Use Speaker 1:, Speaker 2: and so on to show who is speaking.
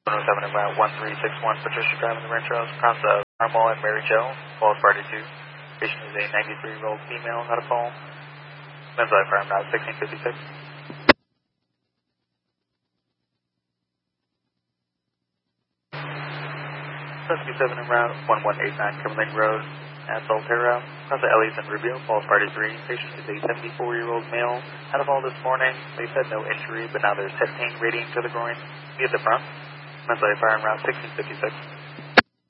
Speaker 1: 107 and route 1361, Patricia driving the ranch house, across Carmel and Mary Jo, Falls Party 2. Patient is a 93-year-old female, had a fall. Men's life arm route 1656. Rescue 7 en route 1189 Kimberling Road at Solterra, across Elliot and Rubio, Falls Party 3. Patient is a 74-year-old male, had a fall this morning. They said no injury, but now there's 10 pain radiating to the groin via the front. Men's life arm route 1656.